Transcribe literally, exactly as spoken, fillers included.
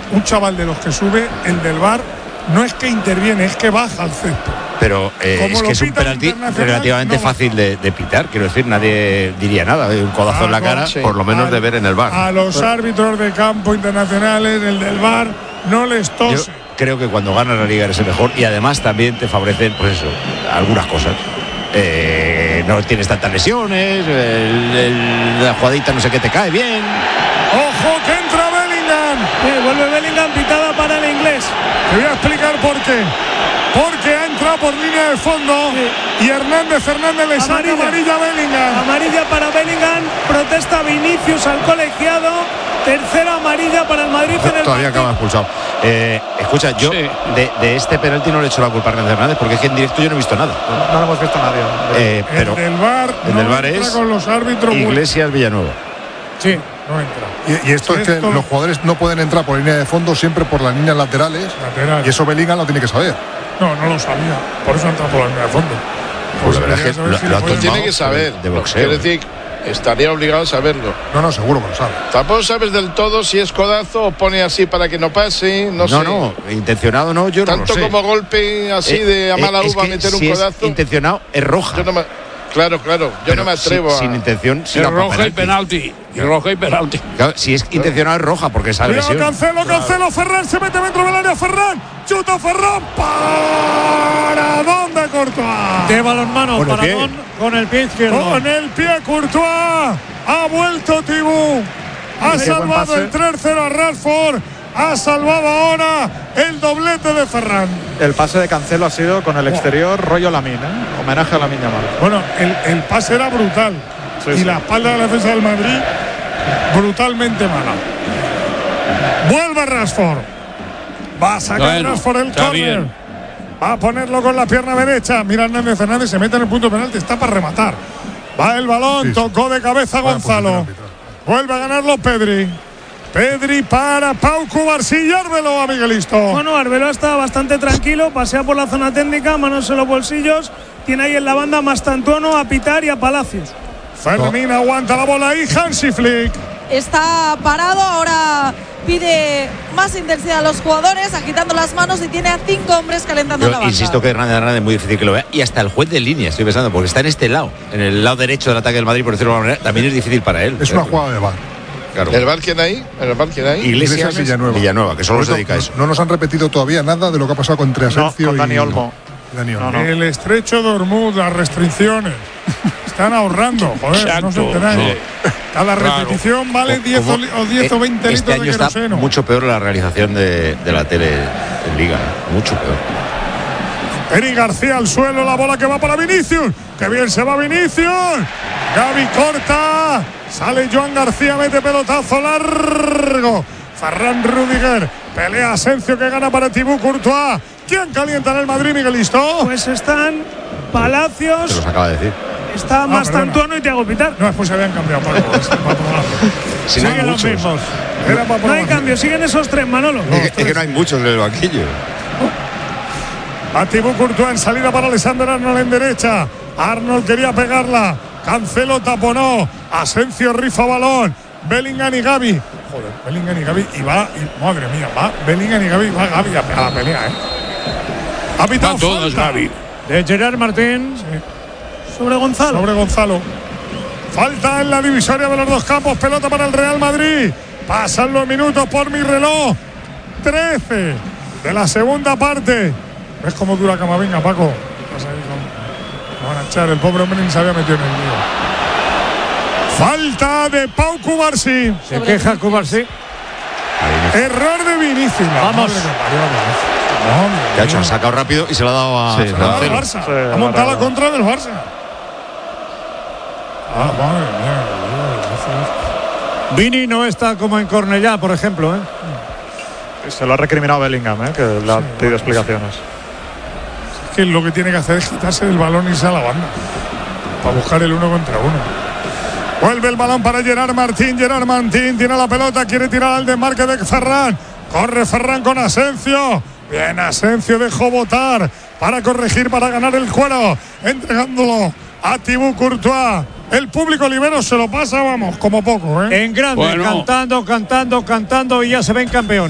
un chaval de los que sube, el del V A R, no es que interviene, es que baja al césped. Pero eh, es que es un penalti relativamente no fácil de, de pitar, quiero decir, nadie diría nada, un codazo claro, en la cara, sí. por lo menos a, de ver en el V A R. A los Pero, árbitros de campo internacionales, el del V A R, no les tose. Yo creo que cuando gana la Liga eres el mejor y además también te favorecen, pues eso, algunas cosas. Eh, no tienes tantas lesiones, el, el, la jugadita no sé qué te cae bien. ¡Ojo que entra Bellingham! Sí, vuelve Bellingham, pitada para el inglés. Te voy a explicar por qué. Porque ha entrado por línea de fondo sí. y Hernández Fernández le saca amarilla a Bellingham. Amarilla para Bellingham, protesta Vinicius al colegiado. Tercera amarilla para el Madrid en el todavía acaba expulsado. Eh, escucha, yo sí. de, de este penalti no le he hecho la culpa a Hernández Hernández porque es que en directo yo no he visto nada. No, no lo hemos visto a nadie. Eh, pero el del V A R, el no del V A R es con los árbitros Iglesias Villanueva. Sí, no entra. Y, y esto es que esto... los jugadores no pueden entrar por línea de fondo, siempre por las líneas laterales. Lateral. Y eso Bellingham lo tiene que saber. No, no lo sabía. Por eso entra por la línea de fondo. Pues la verdad es que lo, si lo, lo tiene que saber. De boxeo. Quiere decir, estaría obligado a saberlo. No, no, seguro que lo sabe. Tampoco sabes del todo si es codazo o pone así para que no pase. No, no sé. No, no, intencionado no, yo Tanto no lo sé. Tanto como golpe así eh, de a mala uva meter si un codazo. Es intencionado es roja. Yo no me, claro, claro. Yo Pero no me atrevo sin, a. Sin intención. Es roja y penalti. Y roja y penalti. Claro, si es intencionado es roja porque es agresión. Cancelo, Cancelo, claro. Ferran se mete dentro del área. Ferran, chuta Ferran. ¿Para dónde Courtois? De balonmano ¿Con para Mon con el pie izquierdo. Con el pie Courtois. Ha vuelto Tibú. Ha sí, salvado el tres cero a Rashford. Ha salvado ahora el doblete de Ferran. El pase de Cancelo ha sido con el exterior, rollo Lamine, ¿eh? Homenaje a Lamine Yamal. Bueno, el, el pase era brutal. Sí, y sí. La espalda de la defensa del Madrid brutalmente mala. Vuelve Rashford. Va a sacar bueno, Rashford el córner. Va a ponerlo con la pierna derecha. Mira Hernández Fernández, se mete en el punto penal, está para rematar. Va el balón, sí, tocó de cabeza Gonzalo. Vuelve a ganarlo Pedri. Pedri para Pau Cubarsí y Arbeloa, Miguelisto. Bueno, Arbeloa está bastante tranquilo, pasea por la zona técnica, manos en los bolsillos. Tiene ahí en la banda Mastantuono a Pitar y a Palacios. Fermín aguanta la bola ahí, Hansi Flick. Está parado, ahora pide más intensidad a los jugadores, agitando las manos y tiene a cinco hombres calentando Yo la banda. Insisto que Hernández Hernández es muy difícil que lo vea y hasta el juez de línea, estoy pensando, porque está en este lado, en el lado derecho del ataque del Madrid, por decirlo de alguna manera, también es difícil para él. Es una jugada de V A R. Claro. ¿El V A R quién hay? ¿El V A R quién hay? Iglesias, Iglesias Villanueva. Villanueva, que solo se dedica a eso. No nos han repetido todavía nada de lo que ha pasado con entre Asensio no, con Dani y Olmo. Dani Olmo. No, no. El estrecho de Hormuz, las restricciones. Están ahorrando, joder, Exacto, no se enteráis. No. Cada repetición claro. vale diez o, o diez o veinte este litros año de queroseno. Está mucho peor la realización de, de la tele en Liga, mucho peor. Eric García al suelo, la bola que va para Vinicius. ¡Qué bien se va Vinicius! Gavi corta. Sale Joan García, mete pelotazo largo. Ferran Rudiger. Pelea Asensio que gana para Thibaut Courtois. ¿Quién calienta en el Madrid, Miguelisto? Pues están Palacios. Se los acaba de decir. Está ah, Mastantuono y Thiago Pitar. No, después se habían cambiado, Paco. Si siguen no los mismos. No hay cambio, siguen esos tres, Manolo. No, es, que, es que no hay muchos en el banquillo. A Thibaut Courtois en salida para Alexander Arnold en derecha. Arnold quería pegarla. Cancelo taponó. Asensio rifa balón. Bellingham y Gavi. Joder, Bellingham y Gavi. Y va, y, madre mía, va Bellingham y Gavi. Va Gavi a, a la pelea, ¿eh? Ha pitado falta. Todos Gavi. De Gerard Martín. Sí. Sobre Gonzalo. Sobre Gonzalo. Falta en la divisoria de los dos campos. Pelota para el Real Madrid. Pasan los minutos por mi reloj. trece de la segunda parte. ¿Ves cómo dura Camavinga, Paco? Me van a echar. El pobre hombre ni se había metido en el lío. Falta de Pau Cubarsí. Se queja Cubarsí. Error de Vinicius. Vamos. De hecho, ha sacado rápido y se lo ha dado a sí, Cancelo. Barça. Sí, ha montado la contra del Barça. Ah, madre mía. Vini no está como en Cornellá, por ejemplo, ¿eh? Se lo ha recriminado Bellingham, ¿eh? Que le ha sí, pedido explicaciones. Es que lo que tiene que hacer es quitarse del balón y irse a la banda para buscar el uno contra uno. Vuelve el balón para Gerard Martín. Gerard Martín tiene la pelota, quiere tirar al desmarque de Ferran. Corre Ferran con Asensio. Bien, Asensio dejó botar para corregir, para ganar el cuero, entregándolo a Thibaut Courtois. El público libero se lo pasa, vamos, como poco, ¿eh? En grande, bueno. cantando, cantando, cantando y ya se ven campeones.